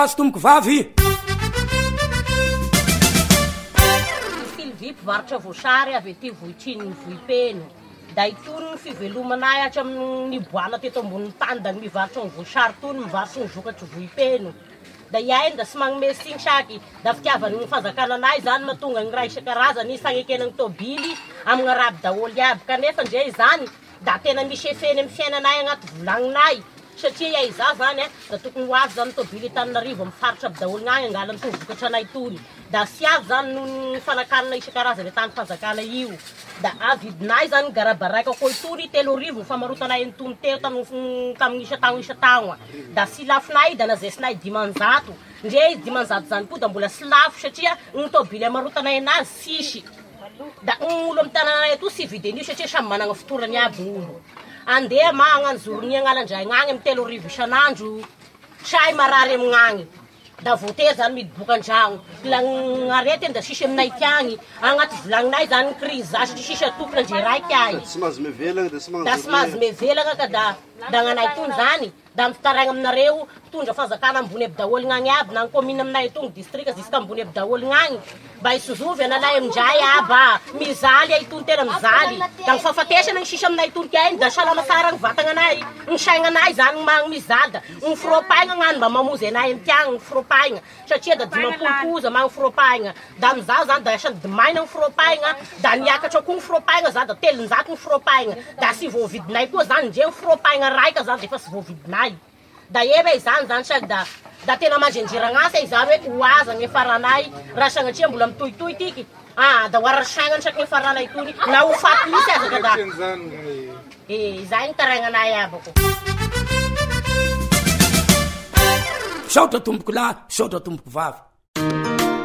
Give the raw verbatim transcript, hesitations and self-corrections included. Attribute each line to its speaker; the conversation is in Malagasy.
Speaker 1: Azo tomboko vavy.
Speaker 2: Sylvie mpivarotra voasary avy ety Vohitriny ny Vohipeno. Da itony ny fivelomanay atra amin'ny boana teto ambonin'ny tany da mivarotra ny voasary tony mivarotra ny vokatry Vohipeno. Da iahy da sy magnome signy saky da fitiavany ny fanjakananay zany mahatonga ny raha isan-karazany sagnekena ny tôbily amin'ny araby daholo aby kanefa ndray zany da tena misy efeny amin'ny fiainanay agnaty volagninay satria iahy za zany da tokony ho avy zany tôbily Tananarivo amin'ny faritra aby daholo gnagny angala ny vokatra anay tony da sy avy zany noho ny fanakanana isan-karazany tany fanjakana io da avidinay zany garabaraika koa itony telo arivo ny famarotanay ny teo tamin'ny isa-tagno isa-tagno da sy lafinay da nazesinay dimanjato ndre dimanjato zany koa da mbola sy lafo satria ny tôbily amarotanay anazy sisy da ny olo amin'ny tananay ato sy videnio satria samy managna fotorany aby olo andeha magnano zorony agnalandray gnagny amin'ny telo arivo isan'andro say marary amignagny da voatery zany midoboka an-dragno la arety da sisy aminay tiagny agnaty volagninay zany crise za satria sisy atokona ndre raiky ahy
Speaker 3: tsy mahazo mevelagna da sy
Speaker 2: da sy mahazo mevelagna ka da da gnanay tony zany da mitaraigna aminareo tondra fanjakana ambony aby daholo gnagny aby na ny commune aminay tony district ziska ambony aby daholo gnagny mba isozovy analay amindray aba mizaly ay tony tena mizaly da mifafatesana ny sisy aminay tony kay da salama tsara ny vatagnanay ny saignanay zany magny mizaly da ny firopaigna gnany mba mamozy anay amin'ny tiagny ny firopaigna satria da dimampolo koza magny firopaigna da amizao zany da asany dimaina ny firopaigna da niakatra koa ny firopaigna za da telonjato ny firopaigna da sy voavidinay koa zany ndre ny firopaigna raika zany defa sy voavidinay da ebe izany zany saky da da tena mandrenjiragna say za hoe oaza ny faranay raha sagnatria mbola mitohitohy tiky ah da hoarasagnany saky ny faranay tony na ho faty misy aza ka da eh izay ny taraignanay abako
Speaker 1: saotra tomboko lahy saotra tomboko vavy